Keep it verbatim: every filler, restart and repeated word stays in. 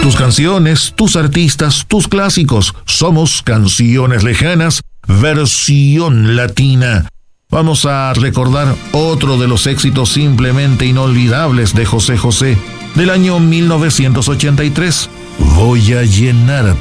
Tus canciones, tus artistas, tus clásicos. Somos Canciones Lejanas, versión latina. Vamos a recordar otro de los éxitos simplemente inolvidables de José José, del año mil novecientos ochenta y tres. Voy a llenar